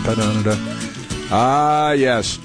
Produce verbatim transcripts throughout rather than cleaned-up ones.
Ah, yes.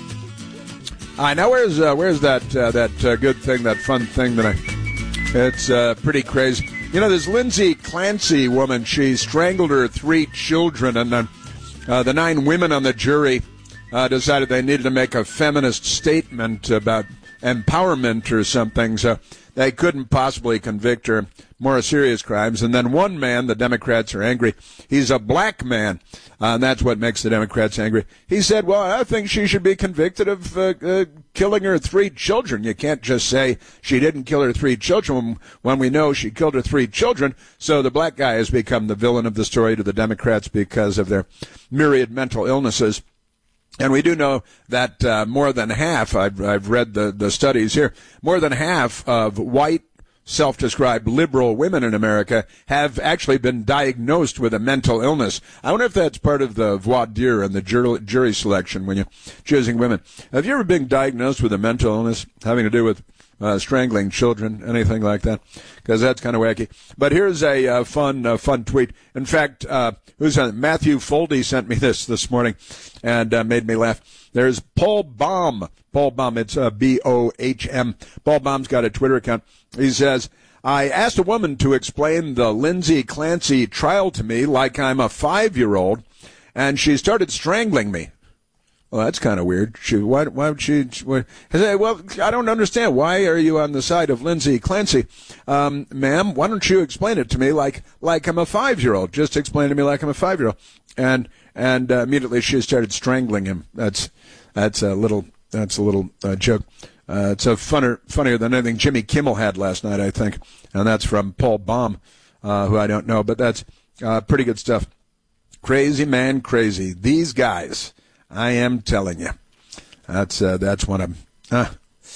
I know. Where's uh, where's that uh, that uh, good thing, that fun thing that I? It's uh, pretty crazy. You know, this Lindsay Clancy woman. She strangled her three children, and uh, uh, the nine women on the jury uh, decided they needed to make a feminist statement about empowerment or something. So they couldn't possibly convict her more serious crimes. And then one man, the Democrats are angry. He's a black man, uh, and that's what makes the Democrats angry. He said, well, I think she should be convicted of uh, uh, killing her three children. You can't just say she didn't kill her three children when we know she killed her three children. So the black guy has become the villain of the story to the Democrats because of their myriad mental illnesses. And we do know that uh, more than half, I've, I've read the, the studies here, more than half of white self-described liberal women in America have actually been diagnosed with a mental illness. I wonder if that's part of the voir dire and the jury, jury selection when you're choosing women. Have you ever been diagnosed with a mental illness having to do with uh, strangling children, anything like that? Because that's kind of wacky. But here's a uh, fun uh, fun tweet. In fact, uh, who's on it? Matthew Foldy sent me this this morning and uh, made me laugh. There's Paul Baum. Paul Baum, it's uh, B O H M. Paul Baum's got a Twitter account. He says, I asked a woman to explain the Lindsay Clancy trial to me like I'm a five-year-old, and she started strangling me. Well, that's kind of weird. She, why, why would she? Why, I say, well, I don't understand. Why are you on the side of Lindsay Clancy? Um, ma'am, why don't you explain it to me like, like I'm a five-year-old? Just explain it to me like I'm a five-year-old. And, and uh, immediately she started strangling him. That's, that's a little, that's a little uh, joke. Uh, it's a funner, funnier than anything Jimmy Kimmel had last night, I think. And that's from Paul Baum, uh, who I don't know, but that's uh, pretty good stuff. Crazy man, crazy. These guys, I am telling you. That's uh, that's one of them. Uh,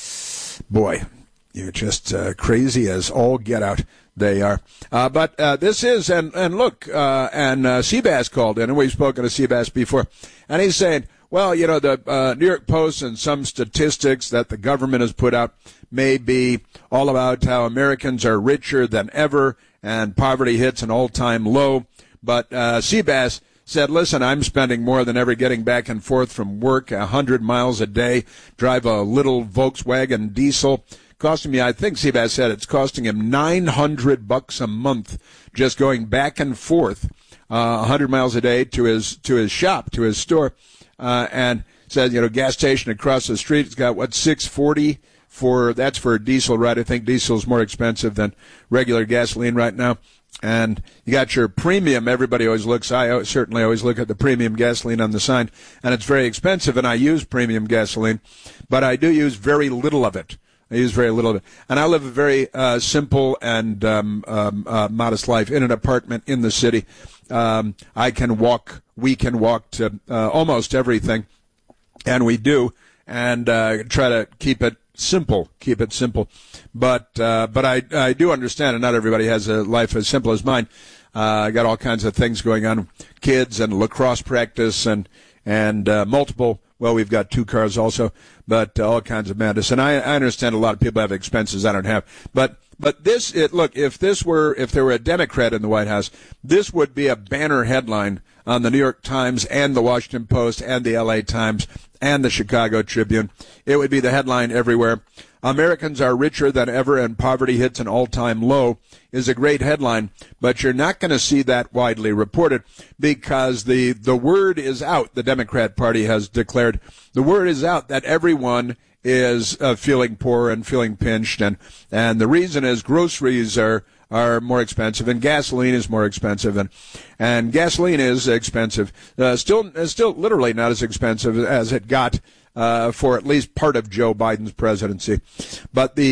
boy, you're just uh, crazy as all get out. They are. Uh, but uh, this is, and, and look, uh, and uh, Seabass called in, and we've spoken to Seabass before, and he's saying, well, you know, the uh, New York Post and some statistics that the government has put out may be all about how Americans are richer than ever and poverty hits an all-time low. But uh, Seabass said, listen, I'm spending more than ever getting back and forth from work, one hundred miles a day, drive a little Volkswagen diesel. Costing me, I think Seabass said it's costing him nine hundred bucks a month just going back and forth uh, one hundred miles a day to his to his shop, to his store. Uh, and said, you know, gas station across the street, it's got, what, six forty for, that's for diesel, right? I think diesel is more expensive than regular gasoline right now. And you got your premium. Everybody always looks, I certainly always look at the premium gasoline on the sign, and it's very expensive, and I use premium gasoline, but I do use very little of it. I use very little of it. And I live a very uh, simple and um, um, uh, modest life in an apartment in the city. Um, I can walk, we can walk to uh, almost everything, and we do, and uh, try to keep it simple, keep it simple. But uh, but I, I do understand, and not everybody has a life as simple as mine. Uh, I got all kinds of things going on, kids and lacrosse practice and, and uh, multiple, well, we've got two cars also, but uh, all kinds of madness. And I, I understand a lot of people have expenses I don't have. But But this, it, look, if this were, if there were a Democrat in the White House, this would be a banner headline on the New York Times and the Washington Post and the L A Times and the Chicago Tribune. It would be the headline everywhere. Americans are richer than ever and poverty hits an all-time low is a great headline, but you're not going to see that widely reported because the, the word is out. The Democrat Party has declared the word is out that everyone is uh, feeling poor and feeling pinched, and and the reason is groceries are are more expensive and gasoline is more expensive, and and gasoline is expensive, uh, still still literally not as expensive as it got uh, for at least part of Joe Biden's presidency, but the